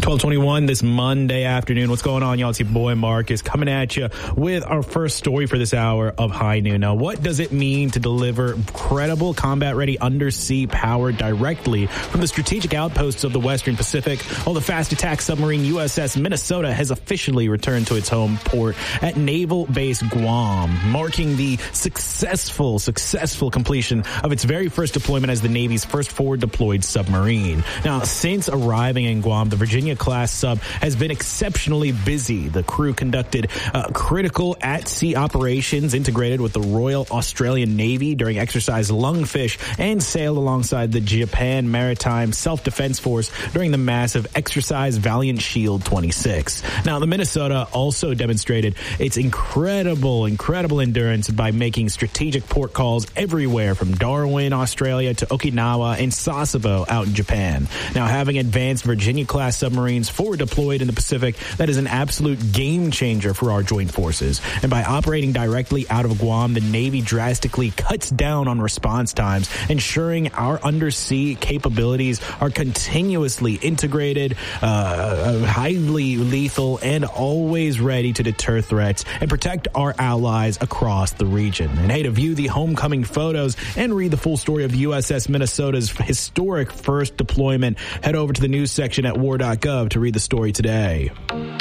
12:21 this Monday afternoon. What's going on, y'all? It's your boy Marcus coming at you with our first story for this hour of High Noon. Now, what does it mean to deliver credible combat-ready undersea power directly from the strategic outposts of the Western Pacific? Well, the fast attack submarine USS Minnesota has officially returned to its home port at Naval Base Guam, marking the successful completion of its very first deployment as the Navy's first forward-deployed submarine. Now, since arriving in Guam, the Virginia-class sub has been exceptionally busy. The crew conducted critical at-sea operations integrated with the Royal Australian Navy during Exercise Lungfish and sailed alongside the Japan Maritime Self-Defense Force during the massive Exercise Valiant Shield 26. Now, the Minnesota also demonstrated its incredible endurance by making strategic port calls everywhere from Darwin, Australia to Okinawa and Sasebo out in Japan. Now, having advanced Virginia-class submarines forward deployed in the Pacific, that is an absolute game changer for our joint forces. And by operating directly out of Guam, the Navy drastically cuts down on response times, ensuring our undersea capabilities are continuously integrated, highly lethal, and always ready to deter threats and protect our allies across the region. And hey, to view the homecoming photos and read the full story of the USS Minnesota's historic first deployment, head over to the news section at war.gov to read the story today.